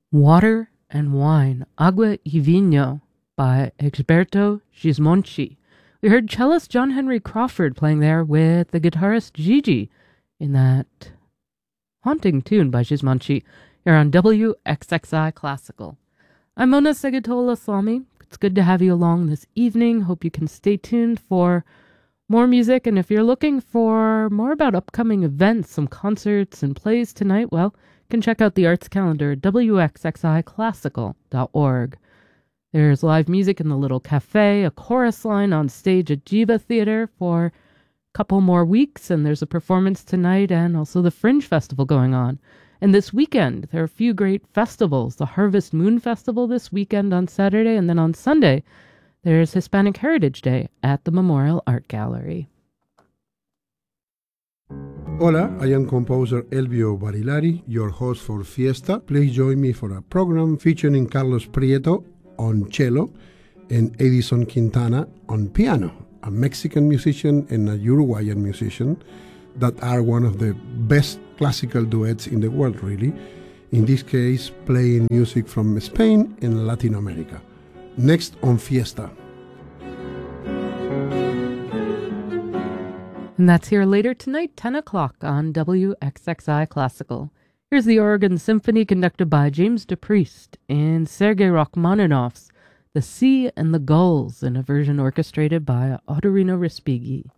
Water and Wine, Agua y Vino by Egberto Gismonti. We heard cellist John Henry Crawford playing there with the guitarist Gigi in that haunting tune by Gismonti here on WXXI Classical. I'm Mona Segatola-Salmi. It's good to have you along this evening. Hope you can stay tuned for more music, and if you're looking for more about upcoming events, some concerts and plays tonight, well, you can check out the arts calendar at wxxiclassical.org. There's live music in the Little Cafe, a chorus line on stage at Jiva Theater for a couple more weeks, and there's a performance tonight and also the Fringe Festival going on. And this weekend, there are a few great festivals. The Harvest Moon Festival this weekend on Saturday, and then on Sunday, there's Hispanic Heritage Day at the Memorial Art Gallery. Hola, I am composer Elvio Barilari, your host for Fiesta. Please join me for a program featuring Carlos Prieto on cello and Edison Quintana on piano, a Mexican musician and a Uruguayan musician that are one of the best classical duets in the world, really. In this case, playing music from Spain and Latin America. Next on Fiesta. And that's here later tonight, 10 o'clock on WXXI Classical. Here's the Oregon Symphony conducted by James DePriest and Sergei Rachmaninoff's The Sea and the Gulls in a version orchestrated by Ottorino Respighi.